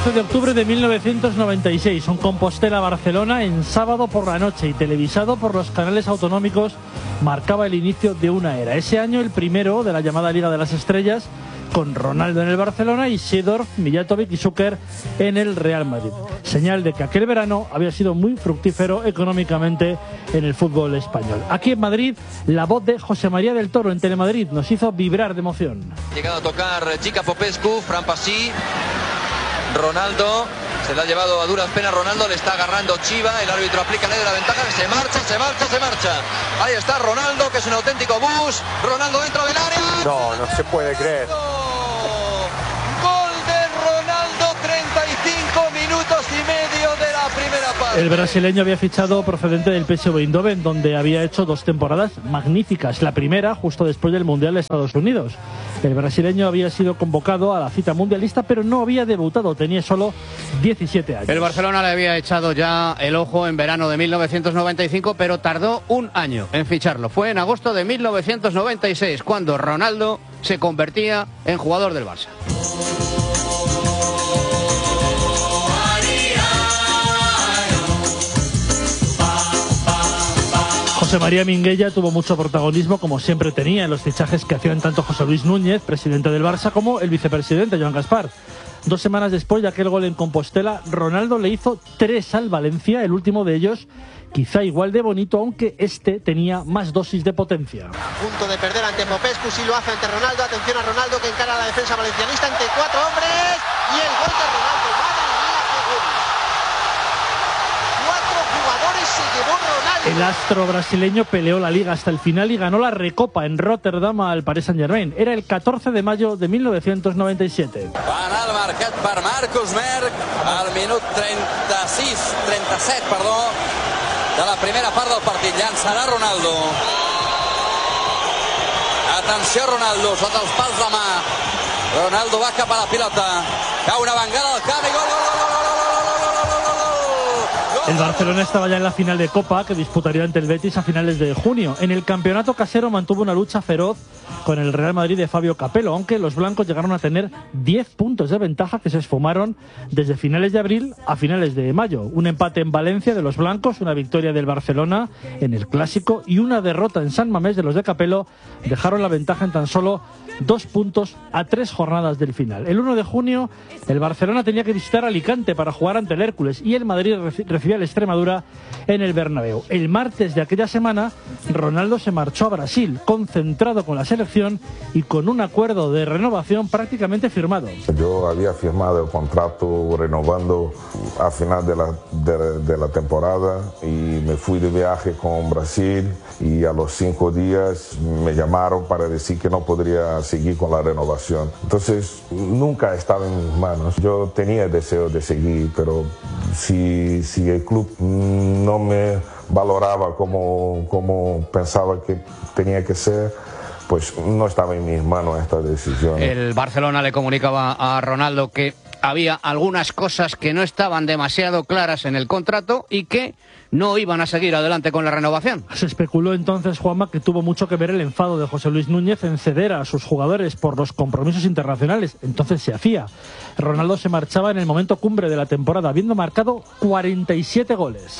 12 de octubre de 1996, un Compostela-Barcelona en sábado por la noche y televisado por los canales autonómicos marcaba el inicio de una era. Ese año el primero de la llamada Liga de las Estrellas, con Ronaldo en el Barcelona y Seedorf, Mijatovic y Šuker en el Real Madrid. Señal de que aquel verano había sido muy fructífero económicamente en el fútbol español. Aquí en Madrid, la voz de José María del Toro en Telemadrid nos hizo vibrar de emoción. Llegado a tocar Gica Popescu, Fran Passy, Ronaldo, se la ha llevado a duras penas Ronaldo, le está agarrando Chiva, el árbitro aplica ley de la ventaja, se marcha. Ahí está Ronaldo, que es un auténtico bus, Ronaldo dentro del área. No se puede creer. Gol de Ronaldo, 35 minutos y medio de la primera parte. El brasileño había fichado procedente del PSV Eindhoven, donde había hecho 2 temporadas magníficas. La primera justo después del Mundial de Estados Unidos. El brasileño había sido convocado a la cita mundialista, pero no había debutado, tenía solo 17 años. El Barcelona le había echado ya el ojo en verano de 1995, pero tardó un año en ficharlo. Fue en agosto de 1996, cuando Ronaldo se convertía en jugador del Barça. José María Minguella tuvo mucho protagonismo, como siempre tenía, en los fichajes que hacían tanto José Luis Núñez, presidente del Barça, como el vicepresidente Joan Gaspar. 2 semanas después de aquel gol en Compostela, Ronaldo le hizo 3 al Valencia, el último de ellos quizá igual de bonito, aunque este tenía más dosis de potencia. A punto de perder ante Popescu, si lo hace ante Ronaldo. Atención a Ronaldo, que encara a la defensa valencianista ante 4 hombres, y el gol de Ronaldo. ¡Madre mía, qué gol! 4 jugadores se llevó Ronaldo. El astro brasileño peleó la Liga hasta el final y ganó la Recopa en Rotterdam al Paris Saint-Germain. Era el 14 de mayo de 1997. Van al marcat per Marcus Merck al minut 37, de la primera part del partit. Llançarà Ronaldo. Atenció Ronaldo, sota els pals de mà. Ronaldo va cap a la pilota. Cau una bengala al camp i gol. El Barcelona estaba ya en la final de Copa, que disputaría ante el Betis a finales de junio. En el campeonato casero mantuvo una lucha feroz con el Real Madrid de Fabio Capello, aunque los blancos llegaron a tener 10 puntos de ventaja que se esfumaron desde finales de abril a finales de mayo. Un empate en Valencia de los blancos, una victoria del Barcelona en el Clásico y una derrota en San Mamés de los de Capello dejaron la ventaja en tan solo 2 puntos a 3 jornadas del final. El 1 de junio el Barcelona tenía que visitar Alicante para jugar ante el Hércules y el Madrid recibía al Extremadura en el Bernabéu. El martes de aquella semana Ronaldo se marchó a Brasil, concentrado con la selección y con un acuerdo de renovación prácticamente firmado. Yo había firmado el contrato renovando a final de la temporada y me fui de viaje con Brasil y a los 5 días me llamaron para decir que no podría seguir con la renovación. Entonces nunca estaba en mis manos. Yo tenía deseo de seguir, pero si el club no me valoraba como pensaba que tenía que ser, pues no estaba en mis manos esta decisión. El Barcelona le comunicaba a Ronaldo que había algunas cosas que no estaban demasiado claras en el contrato y que no iban a seguir adelante con la renovación. Se especuló entonces, Juanma, que tuvo mucho que ver el enfado de José Luis Núñez en ceder a sus jugadores por los compromisos internacionales. Entonces se hacía. Ronaldo se marchaba en el momento cumbre de la temporada, habiendo marcado 47 goles.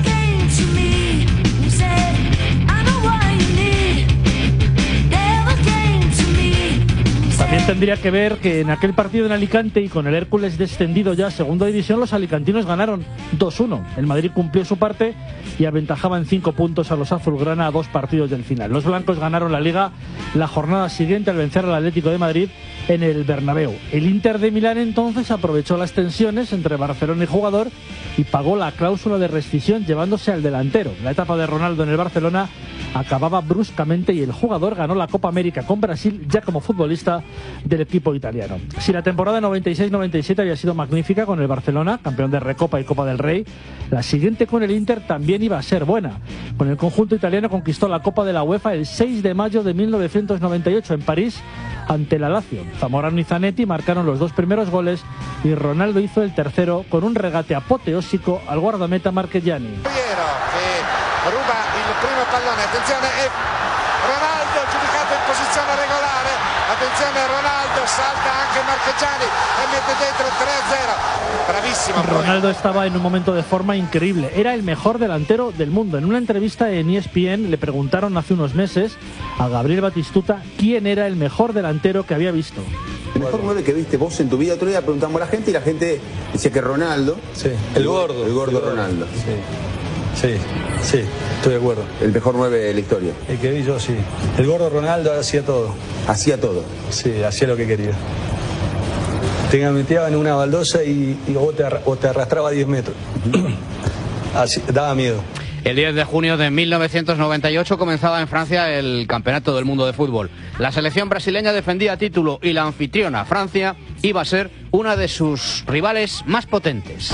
También tendría que ver que en aquel partido en Alicante y con el Hércules descendido ya a segunda división, los alicantinos ganaron 2-1. El Madrid cumplió su parte y aventajaba en 5 puntos a los azulgrana a 2 partidos del final. Los blancos ganaron la Liga la jornada siguiente al vencer al Atlético de Madrid en el Bernabéu. El Inter de Milán entonces aprovechó las tensiones entre Barcelona y jugador y pagó la cláusula de rescisión llevándose al delantero. La etapa de Ronaldo en el Barcelona acababa bruscamente y el jugador ganó la Copa América con Brasil ya como futbolista del equipo italiano. Si la temporada 96-97 había sido magnífica con el Barcelona, campeón de Recopa y Copa del Rey, la siguiente con el Inter también iba a ser buena. Con el conjunto italiano conquistó la Copa de la UEFA el 6 de mayo de 1998 en París ante la Lazio. Zamorano y Zanetti marcaron los 2 primeros goles y Ronaldo hizo el tercero con un regate apoteósico al guardameta Marchegiani. Ruba il primo pallone, attenzione, e Ronaldo giudicato in posizione regolare, attenzione Ronaldo, salta anche Marchegiani e mette mette dentro 3-0. Bravissimo. Ronaldo estaba en un momento de forma increíble. Era el mejor delantero del mundo. En una entrevista en ESPN le preguntaron hace unos meses a Gabriel Batistuta quién era el mejor delantero que había visto. El mejor 9 que viste vos en tu vida. Otro día preguntamos a la gente y la gente decía que Ronaldo. Sí, el gordo. El gordo Ronaldo. Sí, estoy de acuerdo. El mejor 9 de la historia. El que vi yo, sí. El gordo Ronaldo hacía todo. Hacía todo. Sí, hacía lo que quería. Te metían en una baldosa y vos te arrastraba a 10 metros. Así, daba miedo. El 10 de junio de 1998 comenzaba en Francia el Campeonato del Mundo de Fútbol. La selección brasileña defendía título y la anfitriona, Francia, iba a ser una de sus rivales más potentes.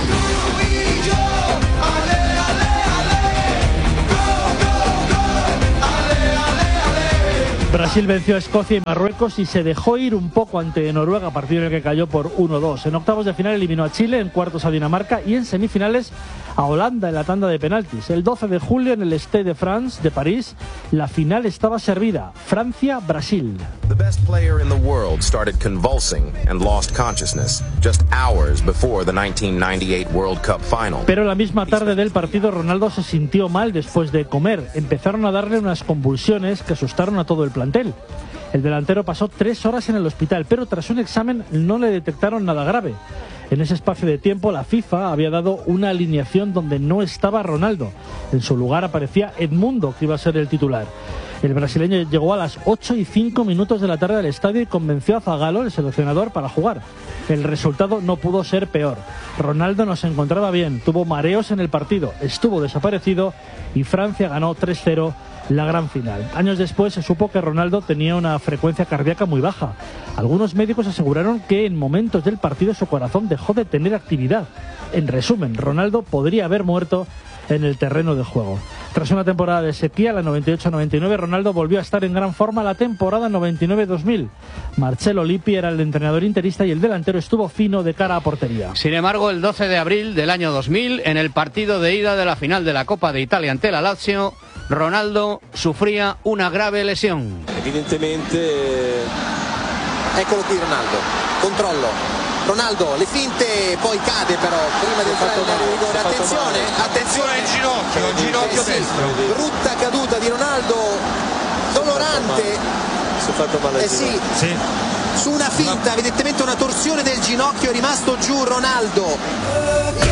Brasil venció a Escocia y Marruecos y se dejó ir un poco ante Noruega, partido en el que cayó por 1-2. En octavos de final eliminó a Chile, en cuartos a Dinamarca y en semifinales a Holanda en la tanda de penaltis. El 12 de julio en el Stade de France de París, la final estaba servida, Francia-Brasil. The best player in the world started convulsing and lost consciousness just hours before the 1998 World Cup final. Pero la misma tarde del partido Ronaldo se sintió mal después de comer. Empezaron a darle unas convulsiones que asustaron a todo el plantel. El delantero pasó 3 horas en el hospital, pero tras un examen no le detectaron nada grave. En ese espacio de tiempo la FIFA había dado una alineación donde no estaba Ronaldo. En su lugar aparecía Edmundo, que iba a ser el titular. El brasileño llegó a las 8:05 de la tarde al estadio y convenció a Zagallo, el seleccionador, para jugar. El resultado no pudo ser peor. Ronaldo no se encontraba bien, tuvo mareos en el partido, estuvo desaparecido y Francia ganó 3-0 la gran final. Años después se supo que Ronaldo tenía una frecuencia cardíaca muy baja. Algunos médicos aseguraron que en momentos del partido su corazón dejó de tener actividad. En resumen, Ronaldo podría haber muerto en el terreno de juego. Tras una temporada de sequía, la 98-99, Ronaldo volvió a estar en gran forma la temporada 99-2000. Marcelo Lippi era el entrenador interista y el delantero estuvo fino de cara a portería. Sin embargo, el 12 de abril del año 2000, en el partido de ida de la final de la Copa de Italia ante la Lazio, Ronaldo sufría una grave lesión. Evidentemente, eccolo qui Ronaldo, controllo. Ronaldo, le finte, poi cade però prima di entrare in area di rigore. Attenzione al ginocchio destro. Brutta caduta di Ronaldo, dolorante. Si è fatto male. Sì. Su una finta, evidentemente una torsione del ginocchio, è rimasto giù Ronaldo.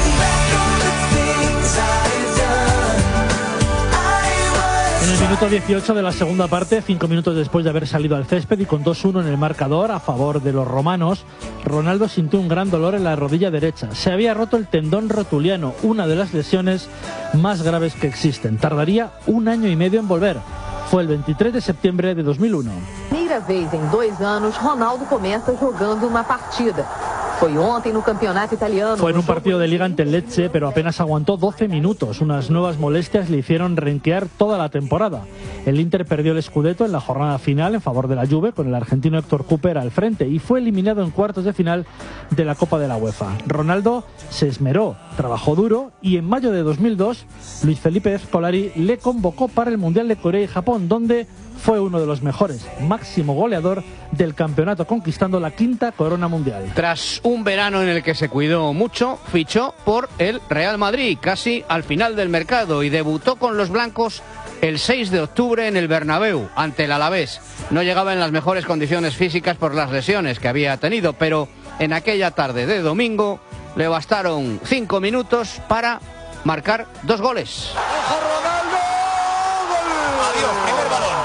En el minuto 18 de la segunda parte, 5 minutos después de haber salido al césped y con 2-1 en el marcador a favor de los romanos, Ronaldo sintió un gran dolor en la rodilla derecha. Se había roto el tendón rotuliano, una de las lesiones más graves que existen. Tardaría 1 año y medio en volver. Fue el 23 de septiembre de 2001. Primeira vez em 2 anos, Ronaldo começa jogando uma partida. Fue en un partido de liga ante el Lecce, pero apenas aguantó 12 minutos. Unas nuevas molestias le hicieron renquear toda la temporada. El Inter perdió el Scudetto en la jornada final en favor de la Juve, con el argentino Héctor Cúper al frente, y fue eliminado en cuartos de final de la Copa de la UEFA. Ronaldo se esmeró, trabajó duro, y en mayo de 2002, Luis Felipe Scolari le convocó para el Mundial de Corea y Japón, donde fue uno de los mejores, máximo goleador del campeonato, conquistando la 5ª corona mundial. Tras un verano en el que se cuidó mucho, fichó por el Real Madrid casi al final del mercado y debutó con los blancos el 6 de octubre en el Bernabéu ante el Alavés. No llegaba en las mejores condiciones físicas por las lesiones que había tenido, pero en aquella tarde de domingo le bastaron 5 minutos para marcar 2 goles. ¡Ojo Ronaldo! ¡Gol! Adiós, primer balón.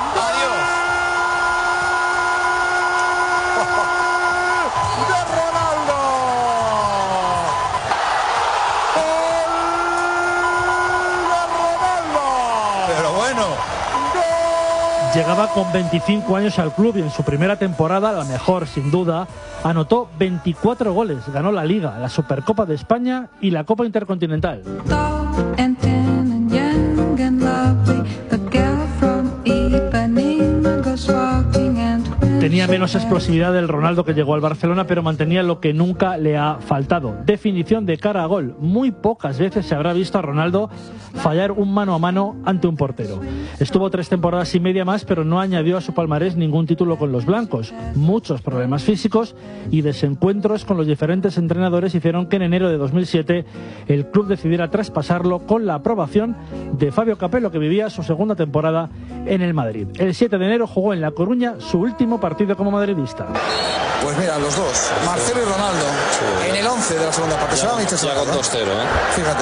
Llegaba con 25 años al club y en su primera temporada, la mejor sin duda, anotó 24 goles. Ganó la Liga, la Supercopa de España y la Copa Intercontinental. Tenía menos explosividad del Ronaldo que llegó al Barcelona, pero mantenía lo que nunca le ha faltado: definición de cara a gol. Muy pocas veces se habrá visto a Ronaldo fallar un mano a mano ante un portero. Estuvo 3 temporadas y media más, pero no añadió a su palmarés ningún título con los blancos. Muchos problemas físicos y desencuentros con los diferentes entrenadores hicieron que en enero de 2007 el club decidiera traspasarlo con la aprobación de Fabio Capello, que vivía su segunda temporada en el Madrid. El 7 de enero jugó en La Coruña su último partido como madridista. Pues mira, los dos, Marcelo y Ronaldo, en el 11 de la segunda parte. Se va a Ya con 2-0, Fíjate.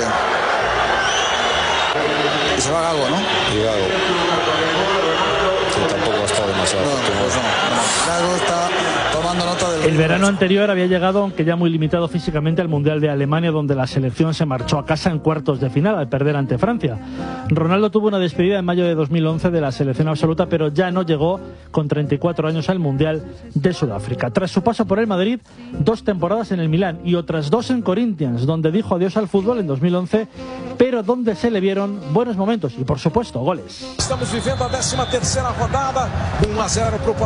Y se va algo, ¿no? Y Gago. Que tampoco ha estado demasiado fortunoso. Gago está tomando nota del... El verano anterior había llegado, aunque ya muy limitado físicamente, al Mundial de Alemania, donde la selección se marchó a casa en cuartos de final al perder ante Francia. Ronaldo tuvo una despedida en mayo de 2011 de la selección absoluta, pero ya no llegó con 34 años al Mundial de Sudáfrica. Tras su paso por el Madrid, 2 temporadas en el Milán y otras 2 en Corinthians, donde dijo adiós al fútbol en 2011, pero donde se le vieron buenos momentos y, por supuesto, goles. Estamos vivendo a 13ª rodada, 1-0 pro